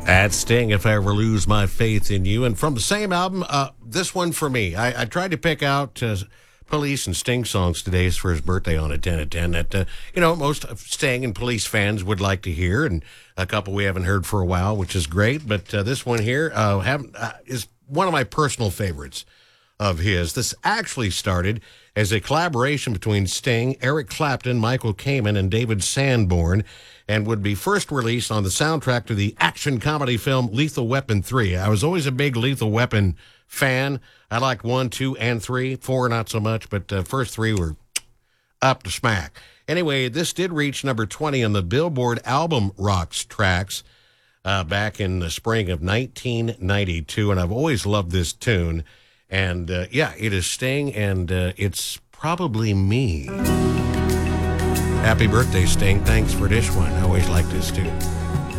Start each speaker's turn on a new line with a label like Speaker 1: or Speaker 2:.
Speaker 1: At Sting, If I Ever Lose My Faith in You. And from the same album, this one for me. I tried to pick out Police and Sting songs today for his birthday on a 10 at 10 that, most of Sting and Police fans would like to hear, and a couple we haven't heard for a while, which is great. But this one here is one of my personal favorites of his. This actually started as a collaboration between Sting, Eric Clapton, Michael Kamen, and David Sanborn, and would be first released on the soundtrack to the action comedy film Lethal Weapon 3. I was always a big Lethal Weapon fan. I liked 1, 2, and 3. 4, not so much, but first 3 were up to smack. Anyway, this did reach number 20 on the Billboard Album Rocks tracks back in the spring of 1992, and I've always loved this tune. And, it is Sting, and it's probably me. Happy birthday, Sting. Thanks for this one. I always liked this, too.